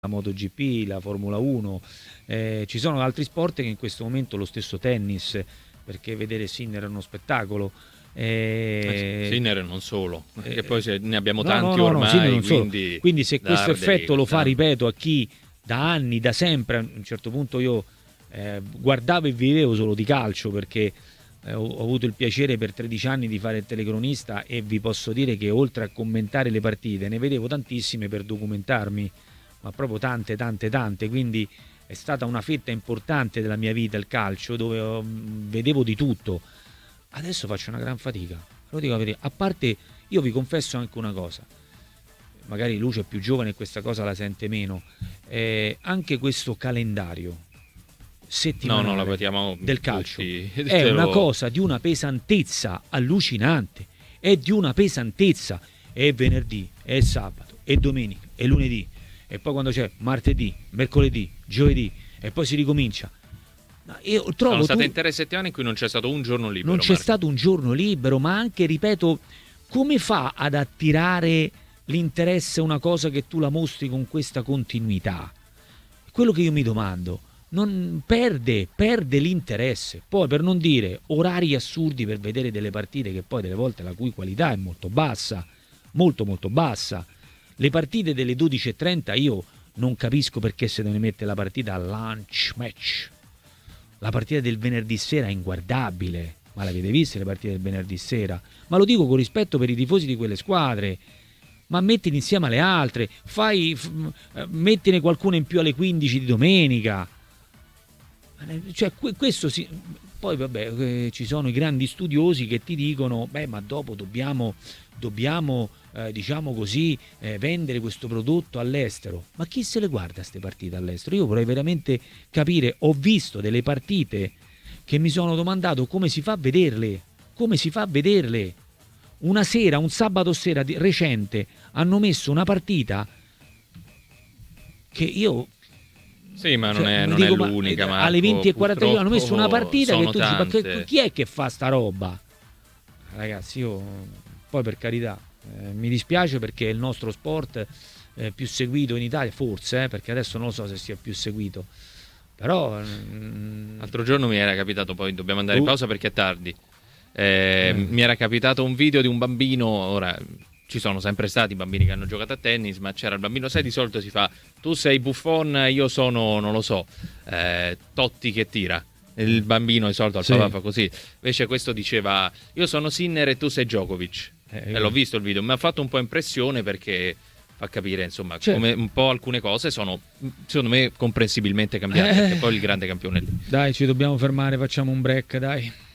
la MotoGP, la Formula 1, ci sono altri sport che in questo momento, lo stesso tennis, perché vedere Sinner è uno spettacolo. Sinner e non solo, perché poi ne abbiamo No, tanti no, ormai, non solo. quindi Quindi se questo Darder, effetto lo fa, tanti. ripeto, a chi da anni, da sempre, a un certo punto io guardavo e vivevo solo di calcio, perché ho avuto il piacere per 13 anni di fare il telecronista, e vi posso dire che oltre a commentare le partite ne vedevo tantissime per documentarmi, ma proprio tante, quindi è stata una fetta importante della mia vita il calcio, dove vedevo di tutto. Adesso faccio una gran fatica, lo dico la verità. A parte, io vi confesso anche una cosa, magari Luce è più giovane e questa cosa la sente meno, anche questo calendario settimanale la patiamo del calcio tutti. è una cosa di una pesantezza allucinante, è di una pesantezza, è venerdì, è sabato, è domenica, è lunedì, e poi quando c'è martedì, mercoledì, giovedì, e poi si ricomincia. Io trovo Sono state intere settimane in cui non c'è stato un giorno libero. Non c'è stato un giorno libero, ma anche, ripeto, come fa ad attirare l'interesse una cosa che tu la mostri con questa continuità? Quello che io mi domando, non perde l'interesse. Poi, per non dire orari assurdi per vedere delle partite che poi delle volte la cui qualità è molto bassa, molto bassa. Le partite delle 12:30 io non capisco perché se ne mette la partita al lunch match. La partita del venerdì sera è inguardabile, ma l'avete viste le partite del venerdì sera? Ma lo dico con rispetto per i tifosi di quelle squadre, ma mettili insieme alle altre, mettine qualcuno in più alle 15 di domenica. Cioè, questo sì. Poi vabbè, ci sono i grandi studiosi che ti dicono, ma dopo dobbiamo diciamo così, vendere questo prodotto all'estero. Ma chi se le guarda queste partite all'estero? Io vorrei veramente capire. Ho visto delle partite che mi sono domandato come si fa a vederle. Una sera, un sabato sera recente, hanno messo una partita che io... Sì, ma non è l'unica, Marco. Alle 20:45 hanno messo una partita che tu dici, ma chi è che fa sta roba? Ragazzi, io poi, per carità, mi dispiace perché è il nostro sport più seguito in Italia, forse, perché adesso non lo so se sia più seguito, però l'altro giorno mi era capitato, poi dobbiamo andare in pausa perché è tardi, mi era capitato un video di un bambino. Ora, ci sono sempre stati bambini che hanno giocato a tennis, ma c'era il bambino, sai, di solito si fa, tu sei Buffon, io sono, non lo so, Totti che tira. Il bambino di solito al papà fa così. Invece questo diceva, io sono Sinner e tu sei Djokovic. E l'ho visto il video, mi ha fatto un po' impressione perché fa capire, insomma, come un po' alcune cose sono, secondo me, comprensibilmente cambiate, perché poi il grande campione è lì. Dai, ci dobbiamo fermare, facciamo un break, dai.